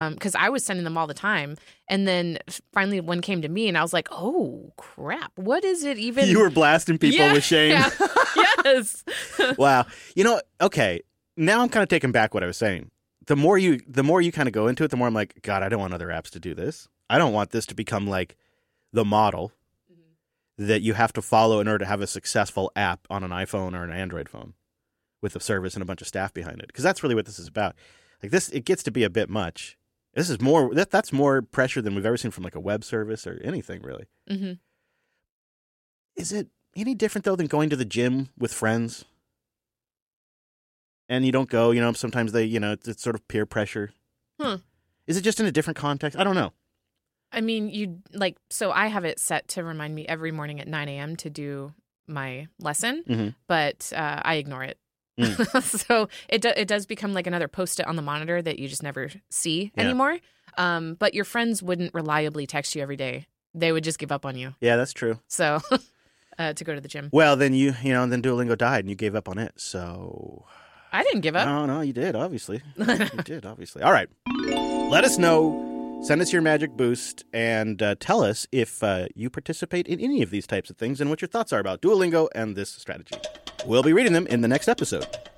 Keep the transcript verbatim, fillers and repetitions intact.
because I was sending them all the time. And then finally one came to me and I was like, oh, crap. What is it even? You were blasting people yeah, with shame. Yeah. Yes. Wow. You know, okay. Now I'm kind of taking back what I was saying. The more you the more you kind of go into it, the more I'm like, God, I don't want other apps to do this. I don't want this to become like the model mm-hmm. that you have to follow in order to have a successful app on an iPhone or an Android phone with a service and a bunch of staff behind it. Because that's really what this is about. Like this, it gets to be a bit much. This is more that that's more pressure than we've ever seen from like a web service or anything really. Mm-hmm. Is it any different though than going to the gym with friends? And you don't go, you know, sometimes they, you know, it's, it's sort of peer pressure. Hmm. Is it just in a different context? I don't know. I mean, you like, so I have it set to remind me every morning at nine a.m. to do my lesson, mm-hmm. but uh, I ignore it. Mm. So it, do, it does become like another post-it on the monitor that you just never see yeah. anymore. Um, but your friends wouldn't reliably text you every day. They would just give up on you. Yeah, that's true. So uh, to go to the gym. Well, then you, you know, then Duolingo died and you gave up on it. So I didn't give up. No, no, you did, obviously. You did, obviously. All right. Let us know. Send us your magic boost and uh, tell us if uh, you participate in any of these types of things and what your thoughts are about Duolingo and this strategy. We'll be reading them in the next episode.